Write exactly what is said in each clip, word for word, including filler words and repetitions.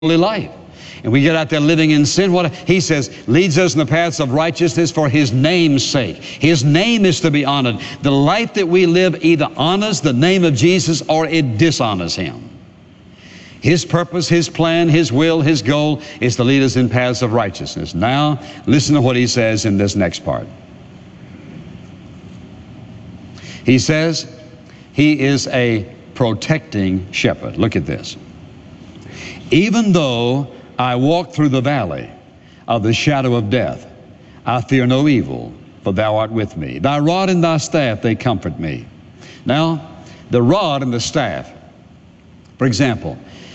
life. And we get out there living in sin. What he says, leads us in the paths of righteousness for His name's sake. His name is to be honored. The life that we live either honors the name of Jesus or it dishonors Him. His purpose, His plan, His will, His goal is to lead us in paths of righteousness. Now, listen to what he says in this next part. He says, He is a protecting shepherd. Look at this. Even though I walk through the valley of the shadow of death, I fear no evil, for thou art with me. Thy rod and thy staff, they comfort me. Now, the rod and the staff, for example,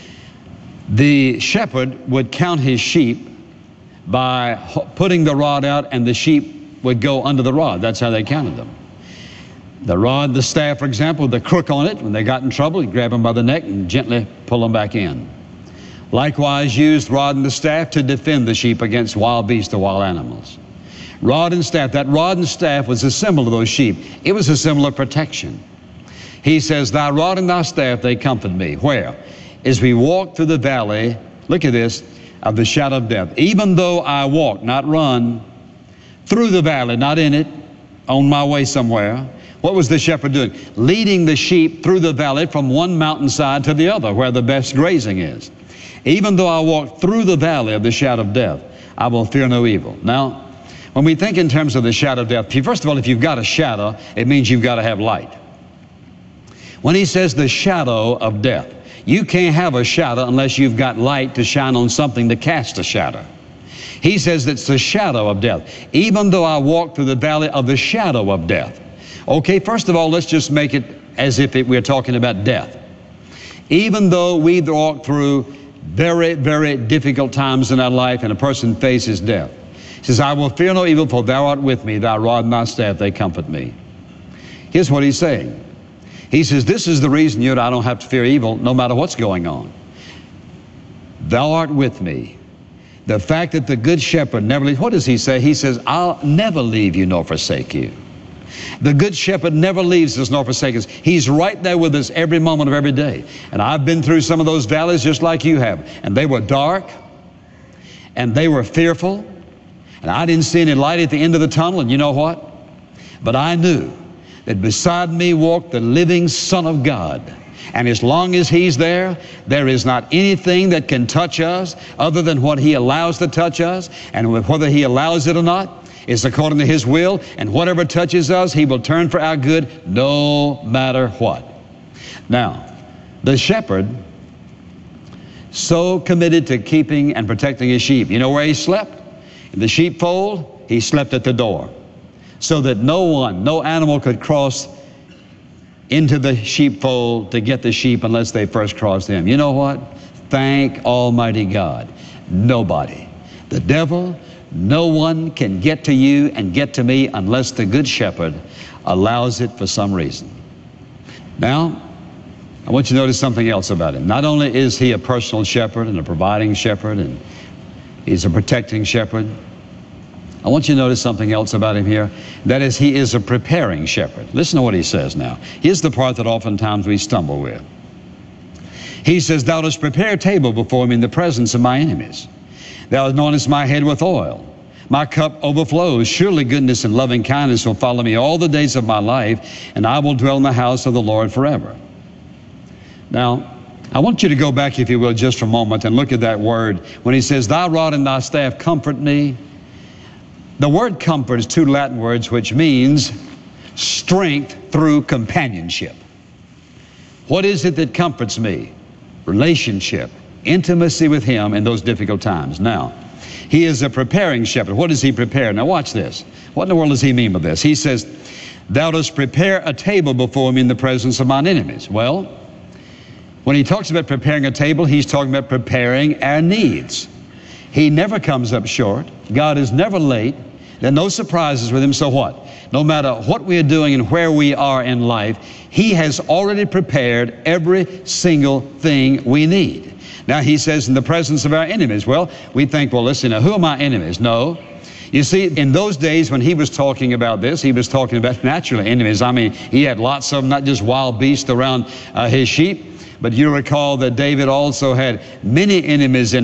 the shepherd would count his sheep by putting the rod out, and the sheep would go under the rod. That's how they counted them. The rod, the staff, for example, the crook on it, when they got in trouble, he'd grab them by the neck and gently pull them back in. Likewise used rod and the staff to defend the sheep against wild beasts or wild animals. Rod and staff, that rod and staff was a symbol of those sheep. It was a symbol of protection. He says, thy rod and thy staff, they comfort me. Where? As we walk through the valley, look at this, of the shadow of death. Even though I walk, not run, through the valley, not in it, on my way somewhere. What was the shepherd doing? Leading the sheep through the valley from one mountainside to the other, where the best grazing is. Even though I walk through the valley of the shadow of death, I will fear no evil. Now, when we think in terms of the shadow of death, first of all, if you've got a shadow, it means you've got to have light. When he says the shadow of death, you can't have a shadow unless you've got light to shine on something to cast a shadow. He says it's the shadow of death. Even though I walk through the valley of the shadow of death. Okay, first of all, let's just make it as if it, we're talking about death. Even though we walk through very, very difficult times in our life and a person faces death. He says, I will fear no evil, for thou art with me, thy rod and thy staff, they comfort me. Here's what he's saying. He says, this is the reason you and I don't have to fear evil no matter what's going on. Thou art with me. The fact that the good shepherd never leaves, what does he say? He says, I'll never leave you nor forsake you. The good shepherd never leaves us nor forsakes us. He's right there with us every moment of every day. And I've been through some of those valleys just like you have. And they were dark. And they were fearful. And I didn't see any light at the end of the tunnel. And you know what? But I knew that beside me walked the living Son of God. And as long as He's there, there is not anything that can touch us other than what He allows to touch us. And whether He allows it or not, it's according to His will, and whatever touches us, He will turn for our good no matter what. Now, the shepherd, so committed to keeping and protecting his sheep. You know where he slept? In the sheepfold, he slept at the door. So that no one, no animal could cross into the sheepfold to get the sheep unless they first crossed him. You know what? Thank Almighty God. Nobody. The devil, no one can get to you and get to me unless the good shepherd allows it for some reason. Now, I want you to notice something else about him. Not only is he a personal shepherd and a providing shepherd, and he's a protecting shepherd, I want you to notice something else about him here. That is, he is a preparing shepherd. Listen to what he says now. Here's the part that oftentimes we stumble with. He says, thou dost prepare a table before me in the presence of my enemies. Thou anointest my head with oil. My cup overflows. Surely goodness and loving kindness will follow me all the days of my life, and I will dwell in the house of the Lord forever. Now, I want you to go back, if you will, just for a moment and look at that word. When he says, thy rod and thy staff comfort me, the word comfort is two Latin words which means strength through companionship. What is it that comforts me? Relationship. Intimacy with Him in those difficult times. Now, He is a preparing shepherd. What does He prepare? Now watch this. What in the world does He mean by this? He says, thou dost prepare a table before me in the presence of mine enemies. Well, when He talks about preparing a table, He's talking about preparing our needs. He never comes up short. God is never late. There are no surprises with Him. So what? No matter what we are doing and where we are in life, He has already prepared every single thing we need. Now He says in the presence of our enemies. Well, we think, well, listen, now, who are my enemies? No. You see, in those days when He was talking about this, He was talking about natural enemies. I mean, He had lots of them, not just wild beasts around uh, His sheep, But you recall that David also had many enemies in